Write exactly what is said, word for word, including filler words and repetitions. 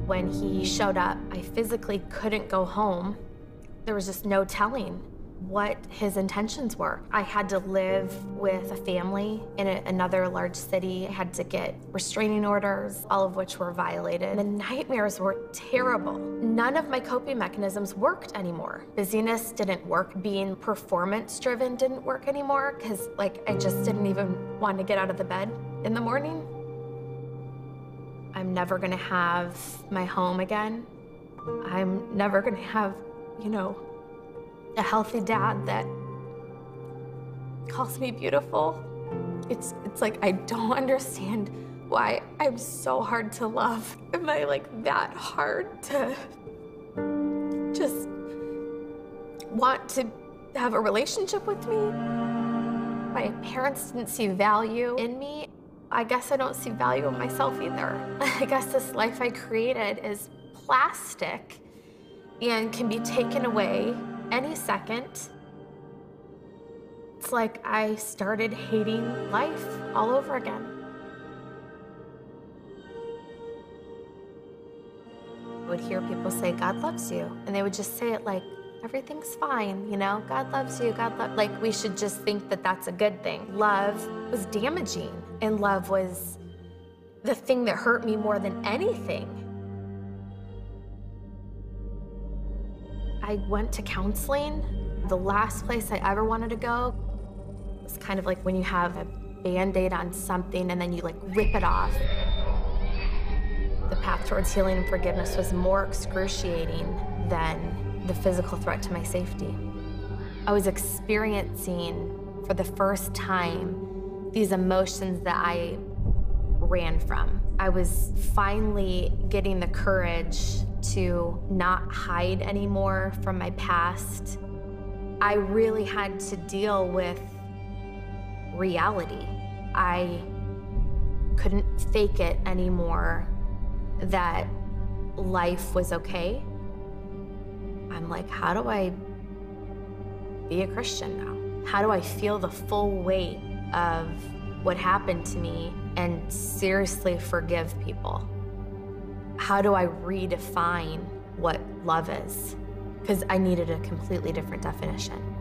When he showed up, I physically couldn't go home. There was just no telling what his intentions were. I had to live with a family in a, another large city. I had to get restraining orders, all of which were violated. The nightmares were terrible. None of my coping mechanisms worked anymore. Busyness didn't work. Being performance-driven didn't work anymore because, like, I just didn't even want to get out of the bed in the morning. I'm never gonna have my home again. I'm never gonna have, you know, a healthy dad that calls me beautiful. It's, it's like, I don't understand why I'm so hard to love. Am I like that hard to just want to have a relationship with me? My parents didn't see value in me. I guess I don't see value in myself either. I guess this life I created is plastic and can be taken away any second. It's like I started hating life all over again. I would hear people say, God loves you. And they would just say it like, everything's fine, you know? God loves you, God loves, like we should just think that that's a good thing. Love was damaging, and love was the thing that hurt me more than anything. I went to counseling. The last place I ever wanted to go was kind of like when you have a Band-Aid on something and then you like rip it off. The path towards healing and forgiveness was more excruciating than the physical threat to my safety. I was experiencing for the first time these emotions that I ran from. I was finally getting the courage to not hide anymore from my past. I really had to deal with reality. I couldn't fake it anymore that life was okay. I'm like, how do I be a Christian now? How do I feel the full weight of what happened to me and seriously forgive people? How do I redefine what love is? Because I needed a completely different definition.